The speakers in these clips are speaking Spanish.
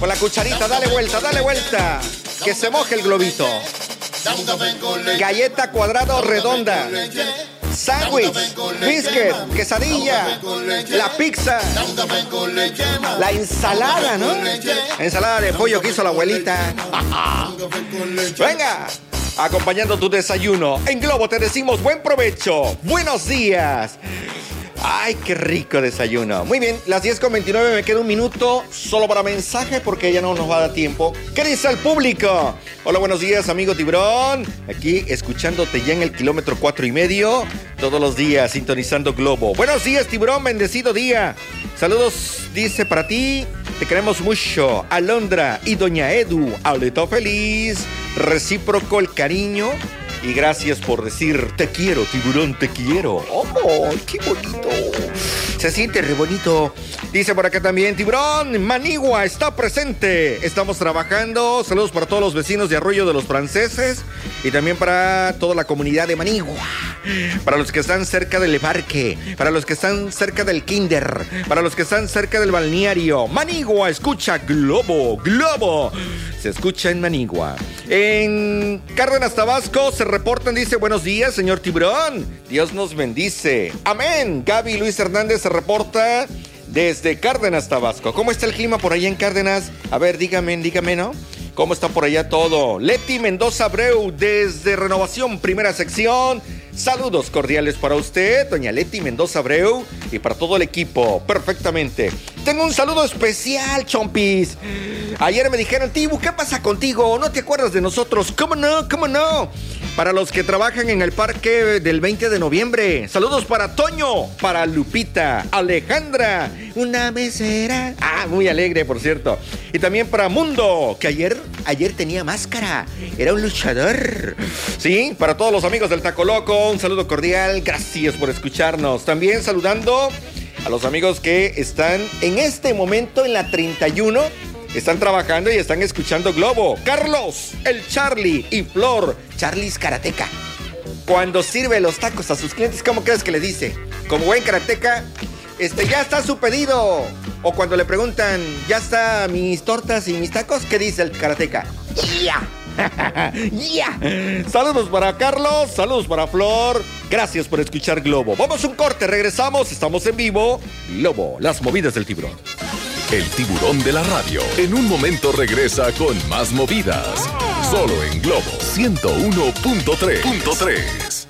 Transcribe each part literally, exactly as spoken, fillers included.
Con la cucharita, dale vuelta, dale vuelta. Que se moje el globito. Galleta cuadrada o redonda. Sándwich, biscuit, quesadilla, la pizza, la ensalada, ¿no? Ensalada de pollo que hizo la abuelita. Venga, acompañando tu desayuno. En Globo te decimos buen provecho. Buenos días. Ay, qué rico desayuno. Muy bien, las diez con veintinueve, me queda un minuto solo para mensaje porque ya no nos va a dar tiempo. ¿Qué dice el público? Hola, buenos días, amigo Tiburón. Aquí escuchándote ya en el kilómetro cuatro y medio. Todos los días sintonizando Globo. Buenos días, Tiburón, bendecido día. Saludos, dice para ti. Te queremos mucho. Alondra y Doña Edu. Aulito feliz. Recíproco el cariño. Y gracias por decir, te quiero, Tiburón, te quiero. ¡Oh, qué bonito! Se siente re bonito. Dice por acá también, Tiburón, Manigua está presente. Estamos trabajando. Saludos para todos los vecinos de Arroyo de los Franceses. Y también para toda la comunidad de Manigua. Para los que están cerca del parque. Para los que están cerca del kinder. Para los que están cerca del balneario. Manigua, escucha Globo, Globo. Se escucha en Manigua. En Cárdenas, Tabasco, se reportan, dice, buenos días, señor Tiburón. Dios nos bendice. Amén. Gaby Luis Hernández se reporta desde Cárdenas, Tabasco. ¿Cómo está el clima por allá en Cárdenas? A ver, dígame, dígame, ¿no? ¿Cómo está por allá todo? Leti Mendoza Abreu desde Renovación, primera sección. Saludos cordiales para usted, doña Leti Mendoza Abreu, y para todo el equipo, perfectamente. Tengo un saludo especial, chompis. Ayer me dijeron, Tibu, ¿qué pasa contigo? ¿No te acuerdas de nosotros? ¿Cómo no? ¿Cómo no? Para los que trabajan en el parque del veinte de noviembre. Saludos para Toño, para Lupita, Alejandra, una mesera. Ah, muy alegre, por cierto. Y también para Mundo, que ayer, ayer tenía máscara. Era un luchador. Sí, para todos los amigos del Taco Loco, un saludo cordial. Gracias por escucharnos. También saludando a los amigos que están en este momento en la treinta y uno. Están trabajando y están escuchando Globo. Carlos, el Charlie y Flor. Charlie's Karateca. Cuando sirve los tacos a sus clientes, ¿cómo crees que le dice? Como buen karateca, este, ya está su pedido. O cuando le preguntan, ¿ya está mis tortas y mis tacos? ¿Qué dice el karateca? ¡Ya! ¡Ya! Saludos para Carlos, saludos para Flor. Gracias por escuchar Globo. Vamos a un corte, regresamos, estamos en vivo. Globo, las movidas del tiburón. El tiburón de la radio. En un momento regresa con más movidas. Solo en Globo ciento uno punto tres.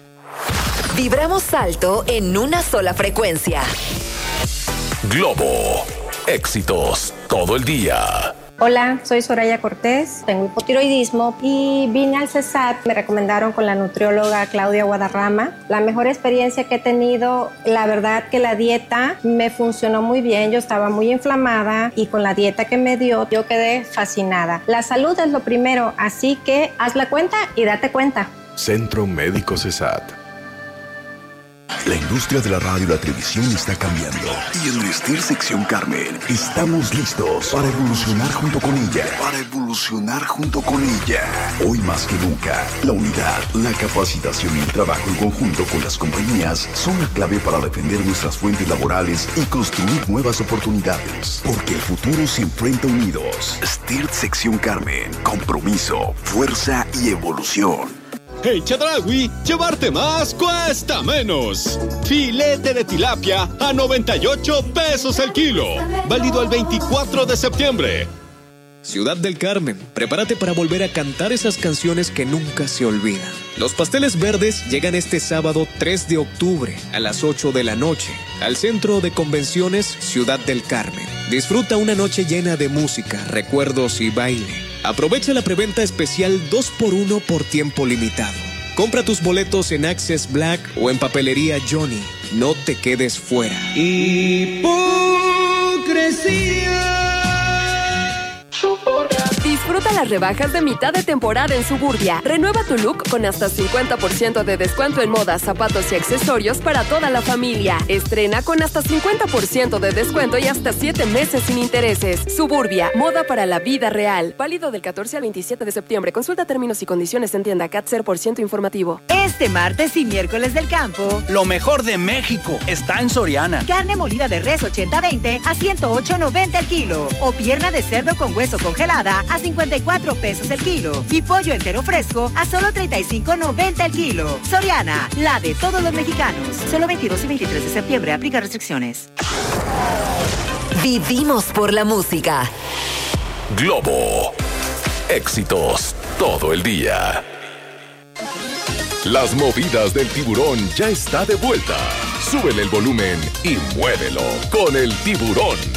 Vibramos alto en una sola frecuencia. Globo. Éxitos todo el día. Hola, soy Soraya Cortés, tengo hipotiroidismo y vine al CESAT. Me recomendaron con la nutrióloga Claudia Guadarrama. La mejor experiencia que he tenido, la verdad que la dieta me funcionó muy bien. Yo estaba muy inflamada y con la dieta que me dio, yo quedé fascinada. La salud es lo primero, así que haz la cuenta y date cuenta. Centro Médico CESAT. La industria de la radio y la televisión está cambiando. Y en Vestir Sección Carmen estamos listos para evolucionar junto con ella. Para evolucionar junto con ella. Hoy más que nunca, la unidad, la capacitación y el trabajo en conjunto con las compañías son la clave para defender nuestras fuentes laborales y construir nuevas oportunidades. Porque el futuro se enfrenta unidos. Vestir Sección Carmen. Compromiso, fuerza y evolución. En Chedraui, llevarte más cuesta menos. Filete de tilapia a noventa y ocho pesos el kilo. Válido al veinticuatro de septiembre. Ciudad del Carmen, prepárate para volver a cantar esas canciones que nunca se olvidan. Los Pasteles Verdes llegan este sábado tres de octubre a las ocho de la noche al Centro de Convenciones Ciudad del Carmen. Disfruta una noche llena de música, recuerdos y baile. Aprovecha la preventa especial dos por uno por tiempo limitado. Compra tus boletos en Access Black o en Papelería Johnny. No te quedes fuera. Hipocresía. Disfruta las rebajas de mitad de temporada en Suburbia. Renueva tu look con hasta cincuenta por ciento de descuento en moda, zapatos y accesorios para toda la familia. Estrena con hasta cincuenta por ciento de descuento y hasta siete meses sin intereses. Suburbia, moda para la vida real. Válido del catorce al veintisiete de septiembre. Consulta términos y condiciones en tienda C A T cero por ciento informativo. Este martes y miércoles del campo, lo mejor de México está en Soriana. Carne molida de res ochenta veinte a ciento ocho noventa el kilo. O pierna de cerdo con hueso congelada a cincuenta y cuatro pesos el kilo. Y pollo entero fresco a solo treinta y cinco noventa el kilo. Soriana, la de todos los mexicanos. Solo veintidós y veintitrés de septiembre. Aplica restricciones. Vivimos por la música. Globo. Éxitos todo el día. Las movidas del tiburón ya está de vuelta. Súbele el volumen y muévelo con el tiburón.